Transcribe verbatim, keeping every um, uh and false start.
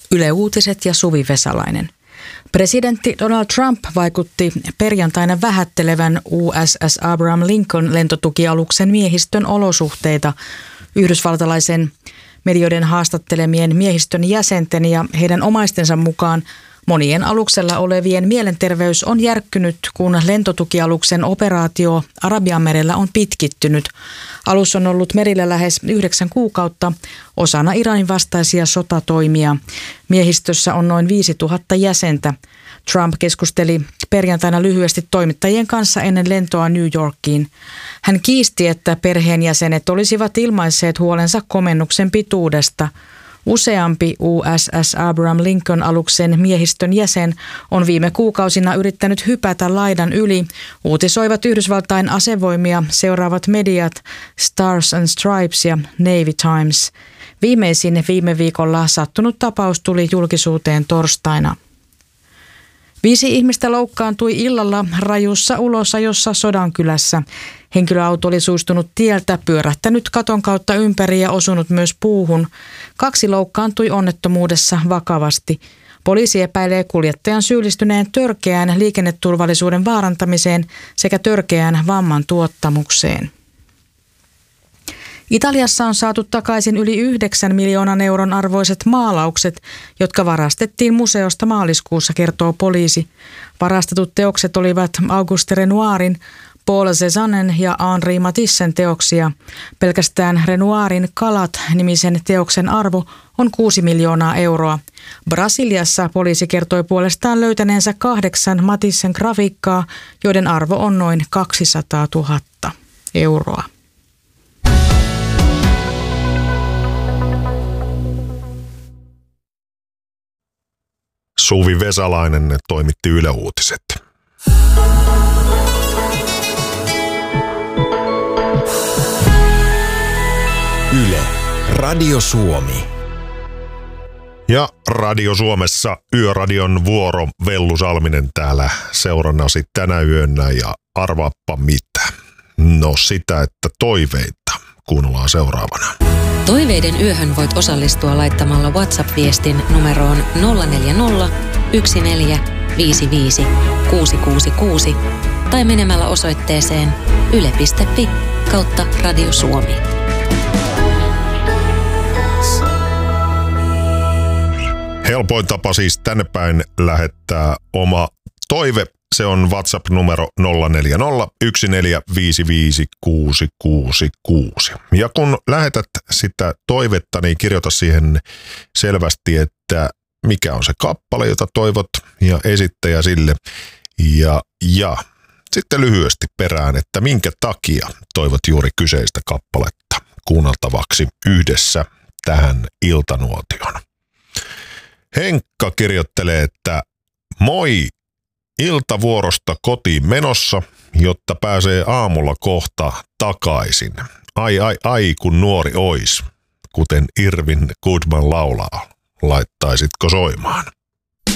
Yle Uutiset ja Suvi Vesalainen. Presidentti Donald Trump vaikutti perjantaina vähättelevän U S S Abraham Lincoln lentotukialuksen miehistön olosuhteita. Yhdysvaltalaisen medioiden haastattelemien miehistön jäsenten ja heidän omaistensa mukaan monien aluksella olevien mielenterveys on järkkynyt, kun lentotukialuksen operaatio Arabianmerellä on pitkittynyt. Alus on ollut merillä lähes yhdeksän kuukautta osana Iranin vastaisia sotatoimia. Miehistössä on noin viisituhatta jäsentä. Trump keskusteli perjantaina lyhyesti toimittajien kanssa ennen lentoa New Yorkiin. Hän kiisti, että perheenjäsenet olisivat ilmaisseet huolensa komennuksen pituudesta. Useampi U S S Abraham Lincoln-aluksen miehistön jäsen on viime kuukausina yrittänyt hypätä laidan yli, uutisoivat Yhdysvaltain asevoimia seuraavat mediat Stars and Stripes ja Navy Times. Viimeisin viime viikolla sattunut tapaus tuli julkisuuteen torstaina. Viisi ihmistä loukkaantui illalla rajussa ulosajossa Sodankylässä. Henkilöauto oli suistunut tieltä, pyörähtänyt katon kautta ympäri ja osunut myös puuhun. Kaksi loukkaantui onnettomuudessa vakavasti. Poliisi epäilee kuljettajan syyllistyneen törkeään liikenneturvallisuuden vaarantamiseen sekä törkeään vamman tuottamukseen. Italiassa on saatu takaisin yli yhdeksän miljoonan euron arvoiset maalaukset, jotka varastettiin museosta maaliskuussa, kertoo poliisi. Varastetut teokset olivat Auguste Renoirin, Paul Cézannen ja Henri Matissen teoksia. Pelkästään Renoirin Kalat-nimisen teoksen arvo on kuusi miljoonaa euroa. Brasiliassa poliisi kertoi puolestaan löytäneensä kahdeksan Matissen grafiikkaa, joiden arvo on noin kaksisataatuhatta euroa. Suvi Vesalainen toimitti Yle Uutiset. Yle, Radio Suomi. Ja Radio Suomessa Yöradion vuoro, Vellu Salminen täällä seurannasi tänä yönä ja arvaappa mitä. No sitä, että toiveita kuunnellaan seuraavana. Toiveiden yöhön voit osallistua laittamalla WhatsApp-viestin numeroon nolla neljä nolla, yksi neljä, viisi viisi, kuusi kuusi kuusi tai menemällä osoitteeseen yle piste fi kautta Radio Suomi. Helpoin tapa siis tänne päin lähettää oma toive. Se on WhatsApp-numero nolla neljä nolla, yksi neljä, viisi viisi, kuusi kuusi kuusi. Ja kun lähetät sitä toivetta, niin kirjoita siihen selvästi, että mikä on se kappale, jota toivot, ja esittäjä sille. Ja, ja sitten lyhyesti perään, että minkä takia toivot juuri kyseistä kappaletta kuunneltavaksi yhdessä tähän iltanuotioon. Henkka kirjoittelee, että moi! Iltavuorosta kotiin menossa, jotta pääsee aamulla kohta takaisin. Ai ai ai kun nuori ois, kuten Irvin Goodman laulaa. Laittaisitko soimaan?